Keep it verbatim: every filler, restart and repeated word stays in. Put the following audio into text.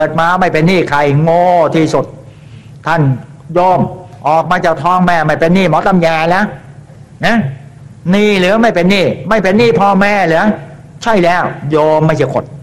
เกิดมาไม่เป็นหนี้ใครโง่ที่สุดท่านโยมออกมาจากท้องแม่ไม่เป็นหนี้หมอตำแยแล้วนะหนี้หรือไม่เป็นหนี้ไม่เป็นหนี้พ่อแม่เหรอใช่แล้วโยมไม่ใช่คน